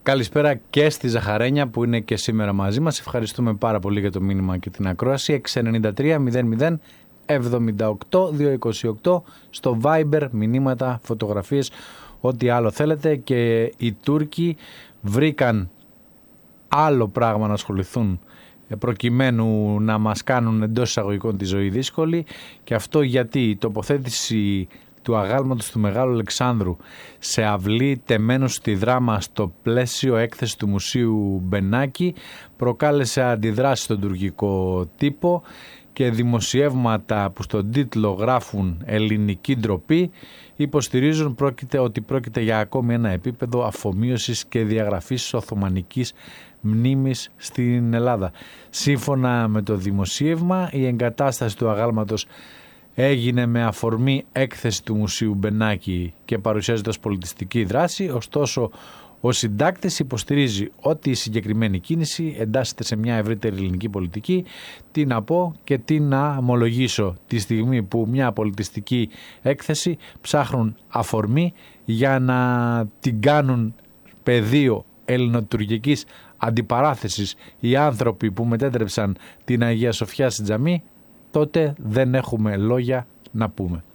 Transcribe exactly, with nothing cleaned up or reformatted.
Καλησπέρα και στη Ζαχαρένια που είναι και σήμερα μαζί μας. Ευχαριστούμε πάρα πολύ για το μήνυμα και την ακρόαση. έξι εννιά τρία μηδέν μηδέν εβδομήντα οκτώ διακόσια είκοσι οκτώ στο Viber, μηνύματα, φωτογραφίες, ό,τι άλλο θέλετε. Και οι Τούρκοι βρήκαν άλλο πράγμα να ασχοληθούν προκειμένου να μας κάνουν εντός εισαγωγικών τη ζωή δύσκολη, και αυτό γιατί η τοποθέτηση του αγάλματος του Μεγάλου Αλεξάνδρου σε αυλή τεμένου στη Δράμα στο πλαίσιο έκθεση του Μουσείου Μπενάκη προκάλεσε αντιδράσεις στον τουρκικό τύπο και δημοσιεύματα που στον τίτλο γράφουν «Ελληνική ντροπή» υποστηρίζουν πρόκειται, ότι πρόκειται για ακόμη ένα επίπεδο αφομοίωσης και διαγραφής της Οθωμανικής μνήμης στην Ελλάδα. Σύμφωνα με το δημοσίευμα, η εγκατάσταση του αγάλματος έγινε με αφορμή έκθεση του Μουσείου Μπενάκη και παρουσιάζεται ως πολιτιστική δράση, ωστόσο ο συντάκτης υποστηρίζει ότι η συγκεκριμένη κίνηση εντάσσεται σε μια ευρύτερη ελληνική πολιτική. Τι να πω και τι να ομολογήσω τη στιγμή που μια πολιτιστική έκθεση ψάχνουν αφορμή για να την κάνουν πεδίο ελληνοτουρκικής αντιπαράθεσης οι άνθρωποι που μετέτρεψαν την Αγία Σοφιά στην τζαμί, τότε δεν έχουμε λόγια να πούμε.